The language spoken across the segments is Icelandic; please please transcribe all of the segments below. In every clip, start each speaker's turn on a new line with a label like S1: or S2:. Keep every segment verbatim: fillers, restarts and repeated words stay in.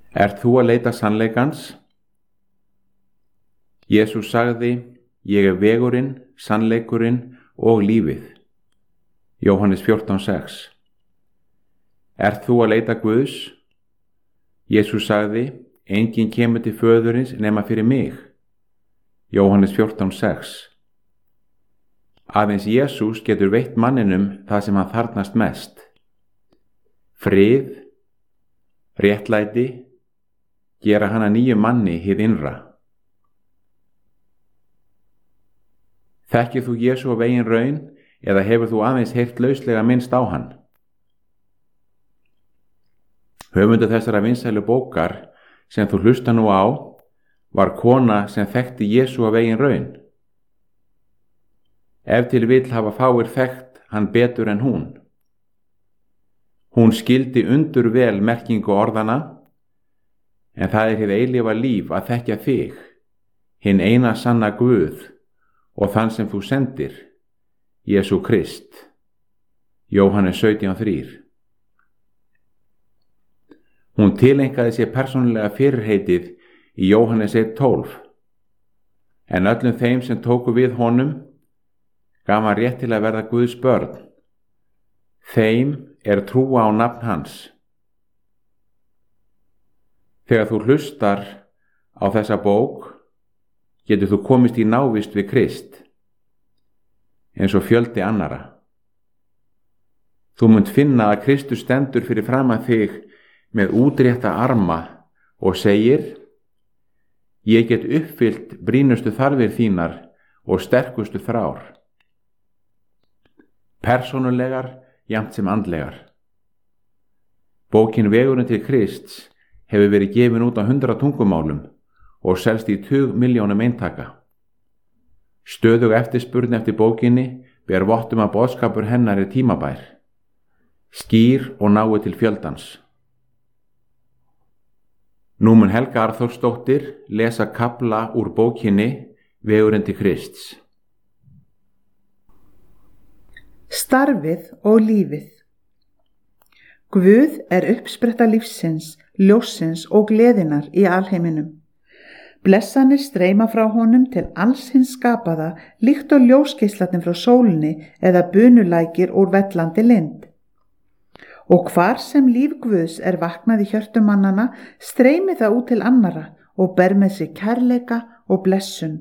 S1: Ert þú að leita sannleikans? Jesús sagði, ég er vegurinn, sannleikurinn og lífið. Jóhannes fjórtán sex. Ert þú að leita Guðs? Jesús sagði, enginn kemur til föðurins nema fyrir mig. Jóhannes fjórtán sex. Aðeins Jesús getur veitt manninum það sem hann þarfnast mest. Frið, réttlæti, gera hann að nýjum manni hið innra. Þekkir þú Jesú af eigin raun eða hefur þú aðeins heyrt lauslega minnst á hann? Höfundur þessara vinsælu bókar sem þú hlusta nú á var kona sem þekkti Jesú af eigin raun. Ef til vill hafa fáir þekkt hann betur en hún. Hún skildi undur vel merkingu orðana, en það er hið eilífa líf að þekkja þig, hinn eina sanna Guð og þann sem þú sendir, Jesú Krist. Jóhannes sautján þrjú. Hún tileinkaði sér persónulega fyrirheitið í Jóhannes eitt tólf, en öllum þeim sem tóku við honum gaf hann rétt til að verða Guðs börn. Þeim er trúa á nafn hans. Þegar þú hlustar á þessa bók, getur þú komist í návist við Krist, eins og fjöldi annara. Þú munt finna að Kristus stendur fyrir framan þig með útrétta arma og segir, ég get uppfyllt brýnustu þarfir þínar og sterkustu þrár. Persónulegar, jafnt sem andlegar. Bókin Vegurinn til Krists hefur verið gefin út á hundrað tungumálum og selst í tug milljónum eintaka. Stöðug eftirspurn eftir bókinni ber vottum að boðskapur hennar er tímabær, skýr og nái til fjöldans. Nú mun Helga Arþórsdóttir lesa kafla úr bókinni Vegurinn til Krists.
S2: Starfið og lífið. Guð er uppspretta lífsins, ljóssins og gleðinar í alheiminum. Blessanir streyma frá honum til alls hins skapaða, líkt og ljósgeislarnir frá sólinni eða bunulækir úr vellandi lind. Og hvar sem líf Guðs er vaknað í hjörtum mannana, streymi það út til annara og ber með sig kærleika og blessun.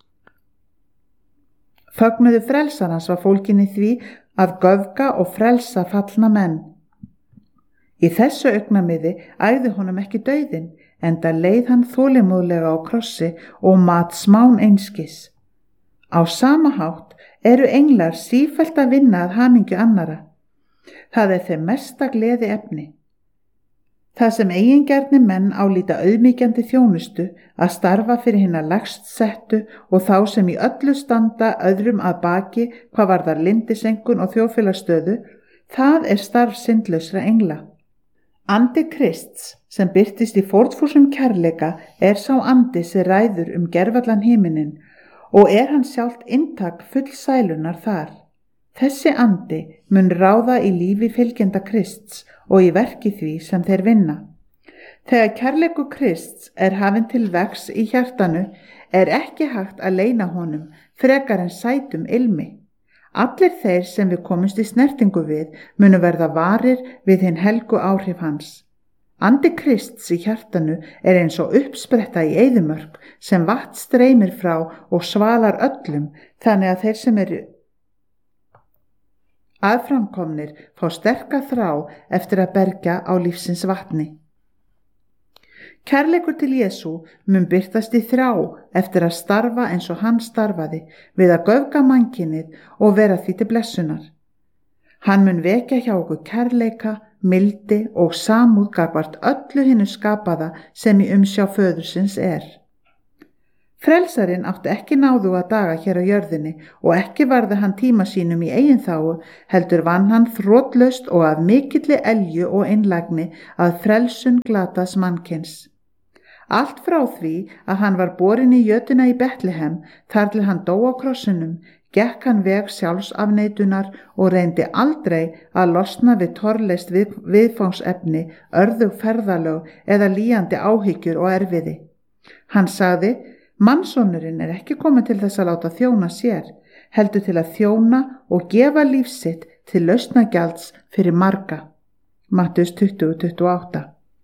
S2: Fögnuðu frelsarans var fólgin í því að göfga og frelsa fallna menn. Í þessu augnamiði ægði honum ekki dauðinn, enda leið hann þolinmóðlega á krossi og mat smán einskis. Á sama hátt eru englar sífellt að vinna að hamingju annara. Það er þeim mesta gleði efni. Það sem eigingjarnir menn álíta auðmýkjandi þjónustu að starfa fyrir hina lægst settu og þá sem í öllu standa öðrum að baki hvað varðar lindisenkun og þjóðfélagsstöðu, það er starf syndlausra engla. Andi Krists sem birtist í fórnfúsum kærleika er sá andi sem ræður um gervallan himinin og er hann sjálft inntak full sælunar þar. Þessi andi mun ráða í lífi fylgjenda Krists og í verki því sem þeir vinna. Þegar kærleikur Krists er hafinn til vegs í hjartanu er ekki hægt að leyna honum frekar en sætum ilmi. Allir þeir sem við komumst í snertingu við munu verða varir við hinn helgu áhrif hans. Andi Krists í hjartanu er eins og uppspretta í eyðimörk sem vatn streymir frá og svalar öllum, þannig að þeir sem eru aðframkomnir fá sterka þrá eftir að bergja á lífsins vatni. Kærleikur til Jesú mun birtast í þrá eftir að starfa eins og hann starfaði við að göfga mannkynið og vera því til blessunar. Hann mun vekja hjá okkur kærleika, mildi og samúð gagnvart öllu hinu skapaða sem í umsjá föðursins er. Frelsarinn átti ekki náðuga daga hér á jörðinni og ekki varði hann tíma sínum í eigin þágu, heldur vann hann þrotlaust og af mikilli elju og einlægni að frelsun glataðs mannkyns. Allt frá því að hann var borinn í jötuna í Betlehem þar til hann dó á krossinum, gekk hann veg sjálfsafneitunar og reyndi aldrei að losna við torleist við, viðfangsefni, örðug ferðalög eða líjandi áhyggjur og erfiði. Hann sagði, mannsonurinn er ekki komin til þess að láta þjóna sér, heldur til að þjóna og gefa líf sitt til lausnagjalds fyrir marga. Mattheus tuttugu tuttugu og átta.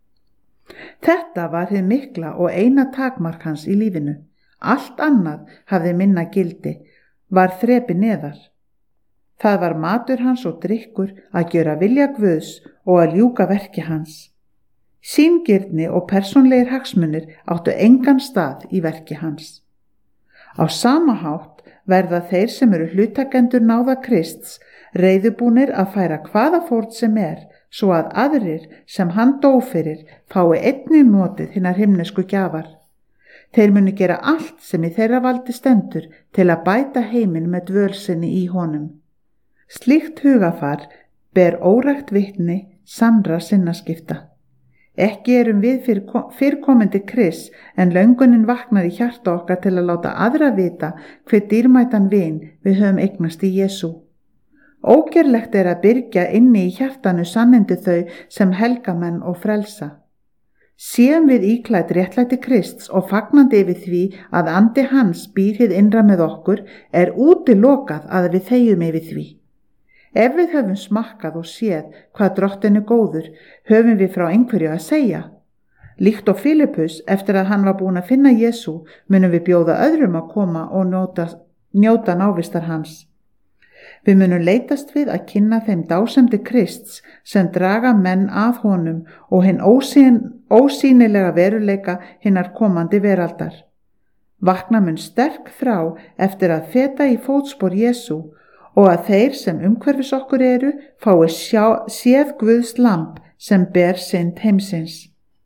S2: Þetta var hið mikla og eina takmark hans í lífinu. Allt annað hafði minna gildi, var þrepi neðar. Það var matur hans og drykkur að gjöra vilja Guðs og að ljúka verki hans. Sýngirni og persónlegir hagsmunir áttu engan stað í verki hans. Á sama hátt verða þeir sem eru hlutakendur náða Krists reiðubúnir að færa hvaða fórn sem er, svo að aðrir sem hann dó fyrir fái einnig notið hinnar himnesku gjafar. Þeir munu gera allt sem í þeirra valdi stendur til að bæta heiminn með dvöl sinni í honum. Slíkt hugafar ber órækt vitni sannra sinnaskipta. Ekki erum við fyrir, fyrirkomandi Kris en löngunin vaknar í hjarta okkar til að láta aðra vita hver dýrmætan vin við höfum eignast í Jesú. Ógerlegt er að byrgja inni í hjartanu sannindi þau sem helgamenn og frelsa. Séum við íklædd réttlæti Krists og fagnandi yfir því að andi hans býr hið innra með okkur, er útilokað að við þegjum yfir því. Ef við höfum smakkað og séð hvað Drottinn er góður, höfum við frá einhverju að segja. Líkt og Filippus, eftir að hann var búinn að finna Jesú, munum við bjóða öðrum að koma og njóta, njóta návistar hans. Við munum leitast við að kynna þeim dásemdi Krists sem draga menn að honum og hinn ósýn, ósýnilega veruleika hinnar komandi veraldar. Vakna mun sterk þrá eftir að feta í fótspor Jesú og að þeir sem umhverfis okkur eru fái sjá, séð Guðs lamb sem ber synd heimsins.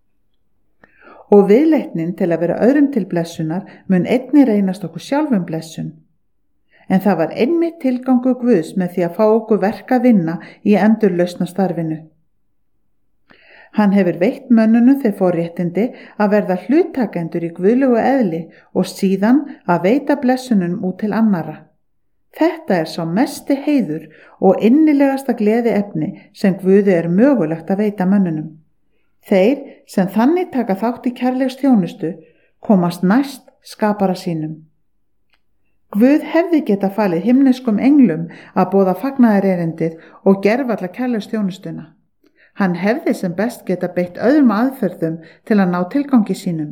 S2: Og viðleitnin til að vera öðrum til blessunar mun einnig reynast okkur sjálfum blessun. En það var einmitt tilgangur Guðs með því að fá okkur verk að vinna í endurlausna starfinu. Hann hefur veitt mönnunum þeir forréttindi að verða hlutakendur í guðlegu eðli og síðan að veita blessunum út til annara. Þetta er sá mesti heiður og innilegasta gleði efni sem Guði er mögulegt að veita mönnunum. Þeir sem þannig taka þátt í kærleiks þjónustu komast næst skapara sínum. Guð hefði geta falið himneskum englum að boða fagnaðarerindið og gervalla kærleiksþjónustuna. Hann hefði sem best geta beitt öðrum aðferðum til að ná tilgangi sínum.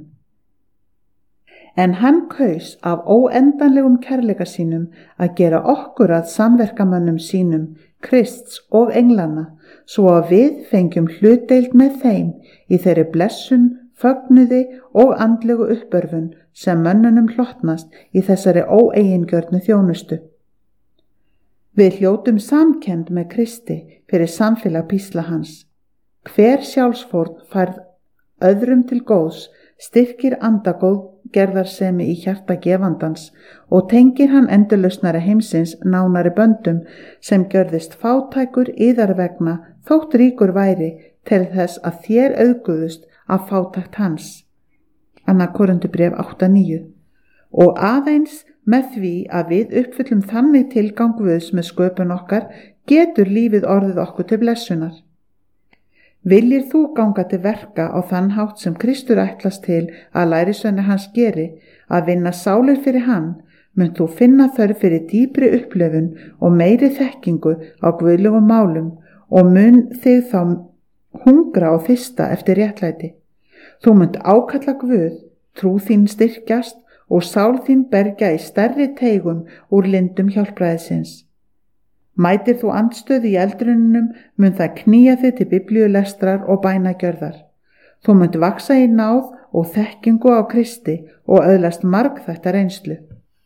S2: En hann kaus af óendanlegum kærleika sínum að gera okkur að samverkamönnum sínum, Krists og englanna, svo að við fengjum hlutdeild með þeim í þeirri blessun, fögnuði og andlegu uppörfun sem mönnunum hlotnast í þessari óeigingjörnu þjónustu. Við hljótum samkennd með Kristi fyrir samfélag písla hans. Hver sjálfsfórn færð öðrum til góðs styrkir andagóð gerðarsemi í hjarta gefandans og tengir hann endurlausnari heimsins nánari böndum sem gjörðist fátækur yðar vegna þótt ríkur væri til þess að þér auðguðust af fátækt hans. Annar Korintubréf átta níu. Og aðeins með því að við uppfyllum þannig tilgang Guðs með sköpun okkar getur lífið orðið okkur til blessunar. Viljir þú ganga til verka á þann hátt sem Kristur ætlast til að lærisveinir hans geri, að vinna sálir fyrir hann, mun þú finna þörf fyrir dýpri upplifun og meiri þekkingu á guðlegum málum og mun þig þá hungra og þysta eftir réttlæti. Þú munt ákalla Guð, trú þín styrkjast og sál þín bergja í stærri teigum úr lindum hjálpræðisins. Mætir þú andstöðu í eldrununum, mun það knýja þig til biblíulestrar og bænagjörðar. Þú munt vaksa í náð og þekkingu á Kristi og öðlast margþætta reynslu.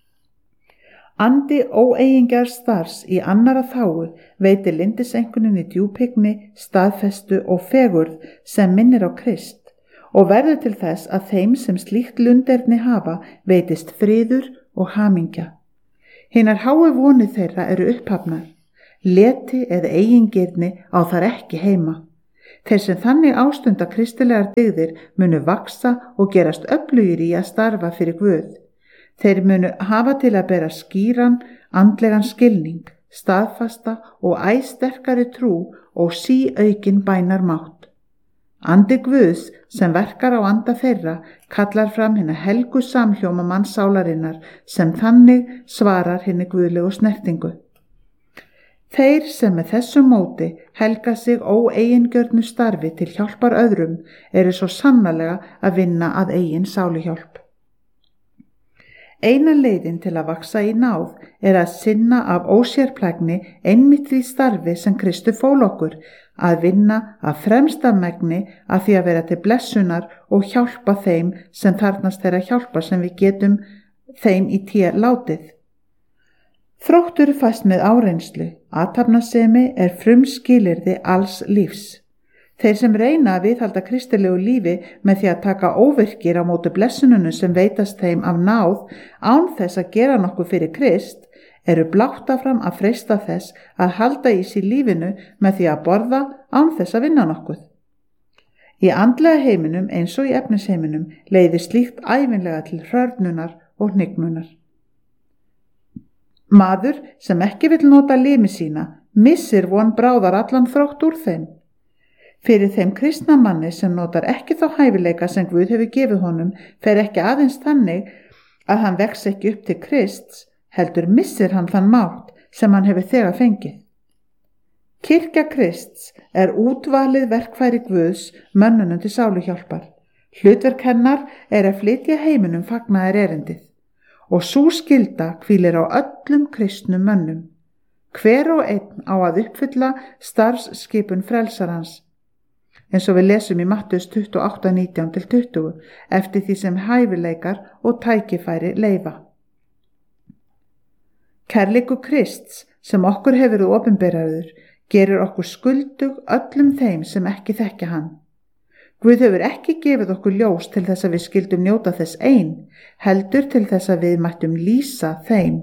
S2: Andi óeigingjar starfs í annara þágu veitir lindiseinkuninni djúphygni, staðfestu og fegurð sem minnir á Krist og verður til þess að þeim sem slíkt lunderni hafa veitist friður og hamingja. Hinar háu vonir þeirra eru upphafnar. Leti eða eigingirni á þar ekki heima. Þeir sem þannig ástunda kristilegar dygðir munu vaksa og gerast öflugir í að starfa fyrir Guð. Þeir munu hafa til að bera skýran, andlegan skilning, staðfasta og æ sterkari trú og síaukin bænarmátt. Andi Guðs sem verkar á anda þeirra kallar fram hina helgu samhljóma mannsálarinnar sem þannig svarar hinni guðlegu snertingu. Þeir sem með þessu móti helga sig óeigingjörnu starfi til hjálpar öðrum eru svo sannarlega að vinna að eigin sáluhjálp. Eina leiðin til að vaksa í náð er að sinna af ósérplægni einmitt því starfi sem Kristur fól okkur, að vinna af fremsta megni að því að vera til blessunar og hjálpa þeim sem þarfnast þeirra hjálpa sem við getum þeim í té látið. Þróttur fæst með áreynslu, athafnasemi er frumskilyrði alls lífs. Þeir sem reyna að viðhalda kristilegu lífi með því að taka óvirkir á móti blessununum sem veitast þeim af náð án þess að gera nokkuð fyrir Krist, eru blátt áfram að freista þess að halda í sér lífinu með því að borða án þess að vinna nokkuð. Í andlega heiminum eins og í efnisheiminum leiðir slíkt ævinlega til hrörnunar og hnignunar. Maður sem ekki vill nota limi sína missir von bráðar allan þrótt úr þeim. Fyrir þeim kristna manni sem notar ekki þá hæfileika sem Guð hefur gefið honum fer ekki aðeins þannig að hann vex ekki upp til Krists, heldur missir hann þann mátt sem hann hefur þegar fengið. Kirkja Krists er útvalið verkfæri Guðs mönnunum til sáluhjálpar. Hlutverk hennar er að flytja heiminum fagnaðar erindið og sú skylda hvílir á öllum kristnum mönnum. Hver og einn á að uppfylla starfsskipun frelsarans, eins og við lesum í Mattheus tuttugu og átta, nítján til tuttugu, eftir því sem hæfileikar og tækifæri leyfa. Kærleikur Krists sem okkur hefur verið opinberaður gerir okkur skuldug öllum þeim sem ekki þekkja hann. Guð hefur ekki gefið okkur ljós til þess að við skildum njóta þess ein, heldur til þess að við mættum lýsa þeim.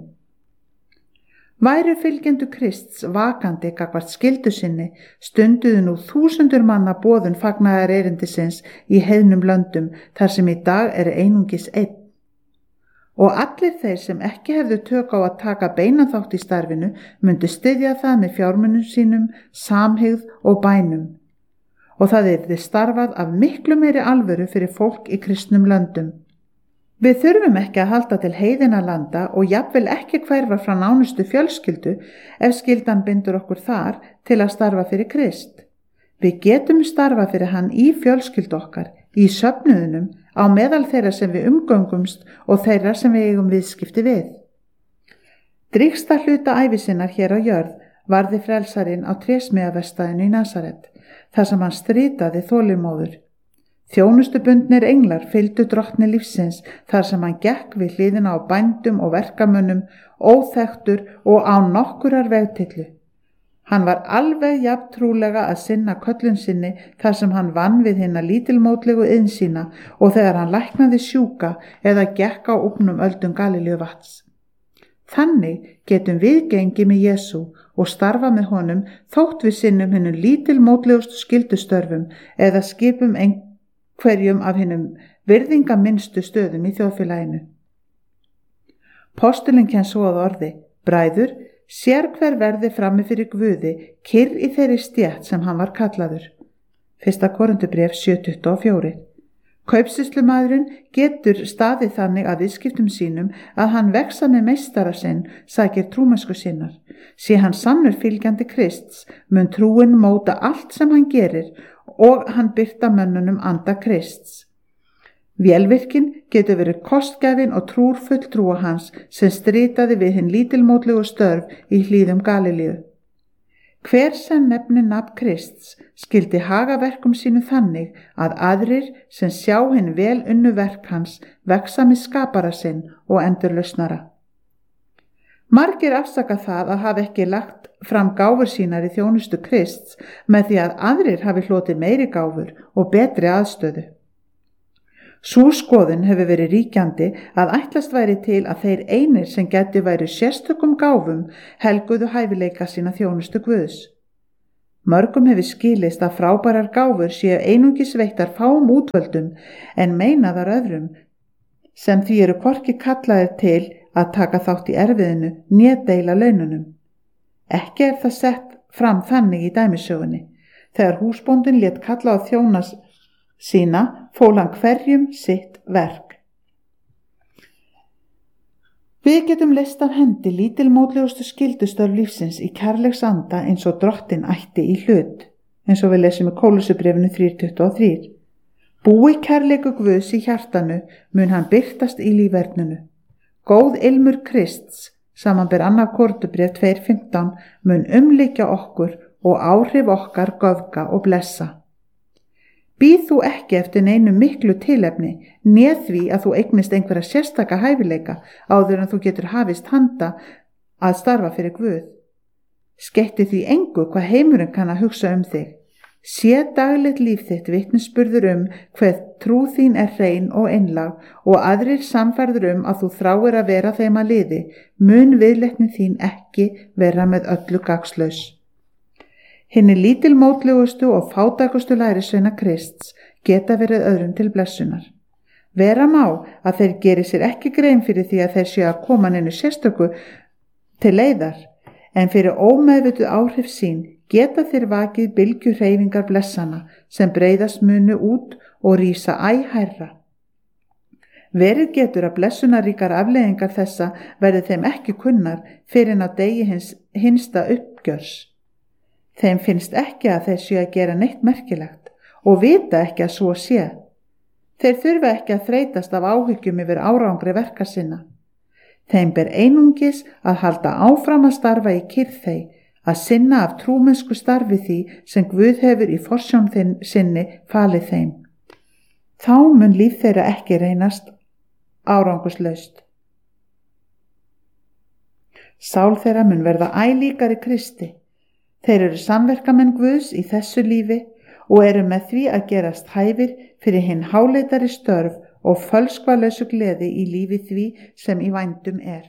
S2: Væru fylgjendur Krists vakandi gagnvart skyldu sinni, stunduðu nú þúsundur manna boðun fagnaðar erindisins í heiðnum löndum þar sem í dag er einungis einn. Og allir þeir sem ekki hefðu tök á að taka beinan þátt í starfinu myndu styðja það með fjármunum sínum, samhygð og bænum. Og það yrði starfað af miklu meiri alvöru fyrir fólk í kristnum löndum. Við þurfum ekki að halda til heiðina landa og jafnvel ekki hverfa frá nánustu fjölskyldu ef skyldan bindur okkur þar til að starfa fyrir Krist. Við getum starfa fyrir hann í fjölskyldu okkar, í söfnuðunum, á meðal þeirra sem við umgöngumst og þeirra sem við eigum viðskipti við. Drýgsta hluta ævi sinnar hér á jörð varði frelsarinn á trésmíðaverkstæðinu í Nasaret, þar sem hann strítaði þolinmóður. Þjónustubundnir englar fylgdu drottni lífsins þar sem hann gekk við hliðina á bændum og verkamönnum, óþekktur og án nokkurar vegtillu. Hann var alveg jafn trúlega að sinna köllun sinni þar sem hann vann við hina lítilmótlegu iðn sína og þegar hann læknaði sjúka eða gekk á úpnum öldum Galileuvatns. Þannig getum við gengið með Jesú og starfa með honum þótt við sinnum hinum lítilmótlegustu skyldustörfum eða skipum einhverjum hverjum af hinnum virðingaminnstu stöðum í þjóðfélaginu. Postulinn kemst svo að orði: bræður, sér hver verði frammi fyrir Guði, kyrr í þeirri stétt sem hann var kallaður. Fyrsta Korintubréf sjö tuttugu og fjögur. Kaupsýslumaðurinn getur staðið þannig að viðskiptum sínum að hann vexa með meistara sinn, sækir trúmennsku sinnar. Sé hann sannur fylgjandi Krists, mun trúin móta allt sem hann gerir og hann birta mönnunum anda Krists. Vélvirkin getur verið kostgæfin og trúrfull trúa hans sem stritaði við hinn lítilmótlegu störf í hlíðum Galileu. Hver sem nefni nafn Krists skyldi haga verkum sínu þannig að aðrir sem sjá hinn vel unnu verk hans vexa með skapara sinn og endurlausnara. Margir afsaka það að hafa ekki lagt fram gáfur sínar í þjónustu Krists með því að aðrir hafi hlotið meiri gáfur og betri aðstöðu. Sú skoðun hefur verið ríkjandi að ætlast væri til að þeir einir sem gætu væri sérstökum gáfum helguðu hæfileika sína þjónustu Guðs. Mörgum hefur skilist að frábærar gáfur séu einungis veittar fáum útvöldum en meinaðar öðrum sem því eru hvorki kallaðir til að taka þátt í erfiðinu né deila laununum. Ekki er það sett fram þannig í dæmisögunni. Þegar húsbóndinn lét kalla á þjóna sína, fól hann hverjum sitt verk. Við getum leyst af hendi lítilmótlegustu skyldustörf lífsins í kærleiksanda eins og Drottinn ætti í hlut, eins og við lesum í Kólussubréfinu þrjú tuttugu og þrjú. Búi kærleiku Guðs í hjartanu mun hann birtast í líferninu. Góð ilmur Krists, samanber annað Korintubréf tvö fimmtán, mun umlykja okkur og áhrif okkar göfga og blessa. Bíð þú ekki eftir neinu miklu tilefni, né því að þú eignist einhverja sérstaka hæfileika áður en þú getur hafist handa að starfa fyrir Guð. Skeytti því engu hvað heimurinn kann að hugsa um þig. Sé daglegt líf þitt vitnisburður um hver trú þín er hrein og einlæg og aðrir samfærður um að þú þráir að vera þeim að liði, mun viðleitni þín ekki vera með öllu gagnslaus. Hinni lítilmótlegustu og fátækustu lærisveina Krists geta verið öðrum til blessunar. Vera má að þeir geri sér ekki grein fyrir því að þeir séu að koma neinu sérstöku til leiðar, en fyrir ómeðvituð áhrif sín geta þeir vakið bylgju hreyfingar blessana sem breiðast munu út og rísa æ hærra. Verið getur að blessunaríkar afleiðingar þessa verði þeim ekki kunnar fyrir en á degi hins hinsta uppgjörs. Þeim finnst ekki að þeir séu að gera neitt merkilegt og vita ekki að svo sé. Þeir þurfa ekki að þreytast af áhyggjum yfir árangri verka sinna. Þeim ber einungis að halda áfram að starfa í kyrrþey, að sinna af trúmennsku starfi því sem Guð hefur í forsjón sinni falið þeim. Þá mun líf þeirra ekki reynast árangurslaust. Sál þeirra mun verða æ líkari Kristi. Þeir eru samverkamenn Guðs í þessu lífi og eru með því að gerast hæfir fyrir hinn háleitari störf og fölskvalausu gleði í lífi því sem í vændum er.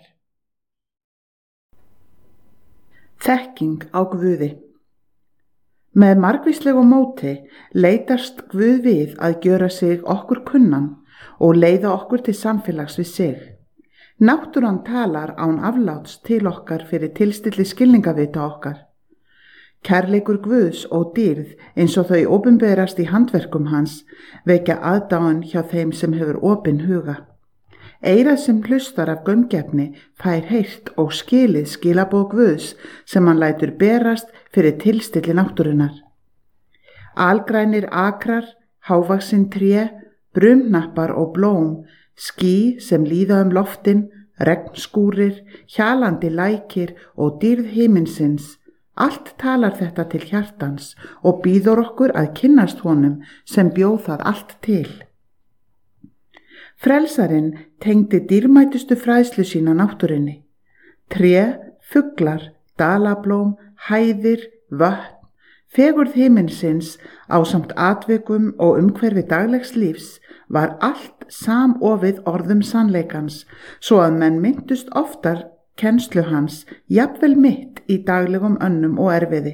S2: Þekking á Guði. Með margvíslegu móti leitast Guð við að gjöra sig okkur kunnan og leiða okkur til samfélags við sig. Náttúran talar án afláts til okkar fyrir tilstilli skilningavita okkar. Kærleikur Guðs og dýrð eins og þau opinberast í handverkum hans vekja aðdáun hjá þeim sem hefur opin huga. Eyrað sem hlustar af gaumgæfni fær heyrt og skilið skilaboð Guðs sem hann lætur berast fyrir tilstilli náttúrunnar. Algrænir akrar, hávaksin tré, brumnappar og blóm, ský sem líða um loftin, regnskúrir, hjalandi lækir og dýrð himinsins. Allt talar þetta til hjartans og býður okkur að kynnast honum sem bjóð það allt til. Frelsarinn tengdi dýrmætustu fræðslu sína náttúrunni. Tré, fuglar, dalablóm, hæðir, vötn, fegurð himinsins ásamt atvikum og umhverfi daglegs lífs var allt samofið orðum sannleikans, svo að menn myndust oftar kennslu hans, jafnvel mitt í daglegum önnum og erfiði.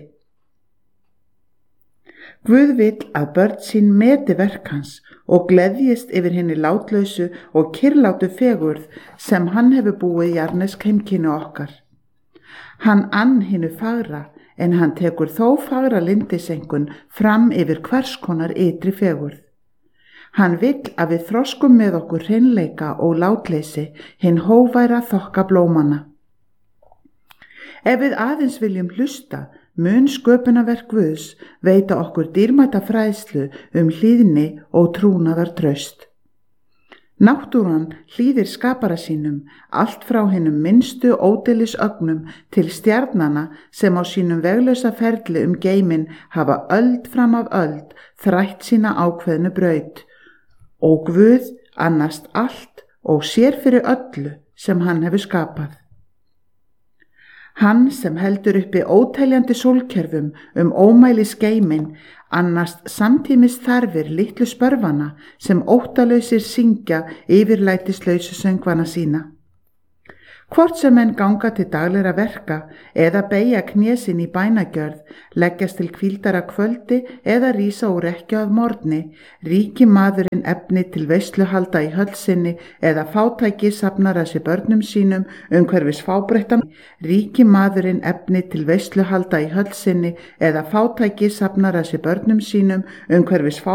S2: Guð vill að börn sín meti verk hans og gleðjist yfir hinni látlausu og kyrlátu fegurð sem hann hefur búið jarnesk heimkynni okkar. Hann ann hinnu fagra, en hann tekur þó fagra lindisengun fram yfir hvers konar ytri fegurð. Hann vill að við þroskum með okkur hreinleika og látleysi hinn hóværa þokka blómana. Ef við aðeins viljum hlusta, mun sköpunarverk Guðs veita okkur dýrmæta fræðslu um hlýðni og trúnaðar traust. Náttúran hlýðir skapara sínum, allt frá hinum minnstu ódeilis ögnum til stjarnana sem á sínum veglausa ferli um geiminn hafa öld fram af öld þrætt sína ákveðnu braut. Og Guð annast allt og sér fyrir öllu sem hann hefur skapað. Hann sem heldur uppi óteljandi sólkerfum um ómælis geiminn annast samtímis þarfir litlu spörfana sem óttalausir syngja yfirlætislausu söngvana sína. Hvort sem menn ganga til daglegra verka eða beygja knésinn í bænagjörð, leggjast til hvíldar að kvöldi eða rísa úr rekkju að morgni, ríki maðurinn efni til veisluhalda í höll sinni eða fátæki safnar að sér börnum sínum umhverfis fábreyttan, ríki maðurinn efni til veisluhalda í höll sinni eða fátæki safnar að sér börnum sínum umhverfis fábreyttan